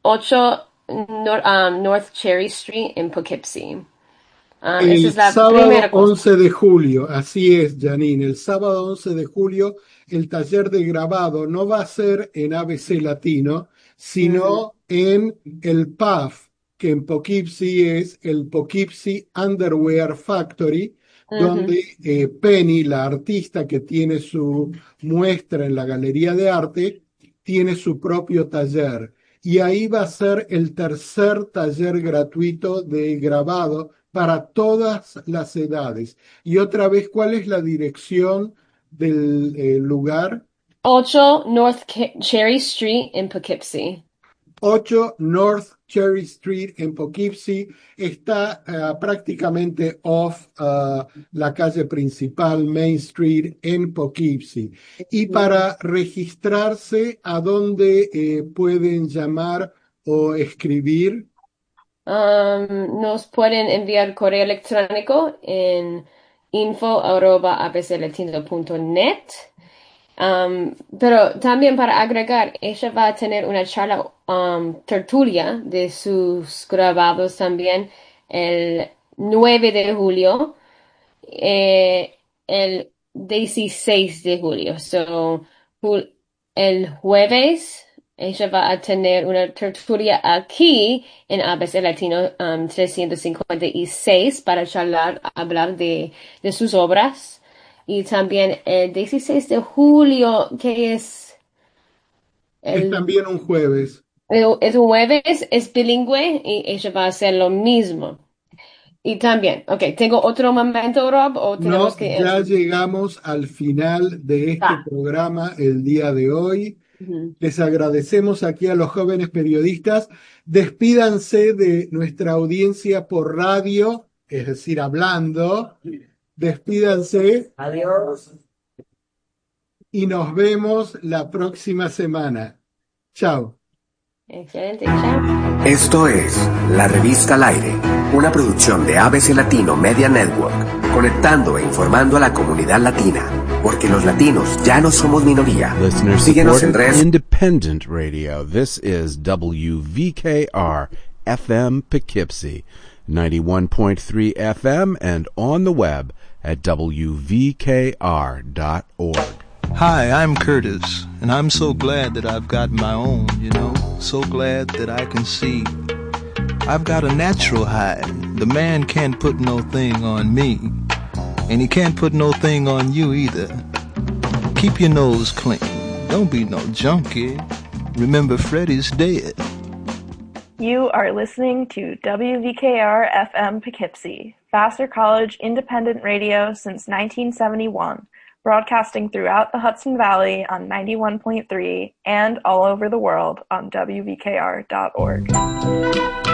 8 North Cherry Street en Poughkeepsie. Esa es El la sábado primera cosa. 11 de julio, así es, Janine, el sábado 11 de julio el taller de grabado no va a ser en ABC Latino, Ujú, sino en el PUF, que en Poughkeepsie es el Poughkeepsie Underwear Factory, ujú. donde Penny, la artista que tiene su muestra en la Galería de Arte, tiene su propio taller. Y ahí va a ser el tercer taller gratuito de grabado para todas las edades. Y otra vez, ¿cuál es la dirección del lugar? 8 Cherry Street en Poughkeepsie. 8 North Cherry Street en Poughkeepsie. Está prácticamente off la calle principal, Main Street, en Poughkeepsie. Y para registrarse, ¿a dónde pueden llamar o escribir? Nos pueden enviar correo electrónico en info@abclatino.net. Pero también para agregar, ella va a tener una charla tertulia de sus grabados también el 9 de julio, el 16 de julio. Jul- el jueves ella va a tener una tertulia aquí en ABC Latino 356 para charlar, hablar de sus obras. Y también el 16 de julio, que Es el, también un jueves. es un jueves, es bilingüe y ella va a hacer lo mismo. Y también, ok, ¿tengo otro momento, Rob, o tenemos No, que... ya llegamos al final de este Va. programa el día de hoy. Ujú. Les agradecemos aquí a los jóvenes periodistas. Despídanse de nuestra audiencia por radio, es decir, hablando. Despídanse y nos vemos la próxima semana. Chao. Excelente, chao. Esto es La Revista al Aire, una producción de ABC Latino Media Network, conectando e informando a la comunidad latina, porque los latinos ya no somos minoría. Listener Síguenos en supported redes. independent radio. This is WVKR FM Poughkeepsie, 91.3 FM and on the web at WVKR.org. Hi, I'm Curtis, and I'm so glad that I've got my own, so glad that I can see. I've got a natural hide. The man can't put no thing on me, and he can't put no thing on you either. Keep your nose clean. Don't be no junkie. Remember, Freddie's dead. You are listening to WVKR FM Poughkeepsie, Vassar College independent radio since 1971, broadcasting throughout the Hudson Valley on 91.3 and all over the world on WVKR.org.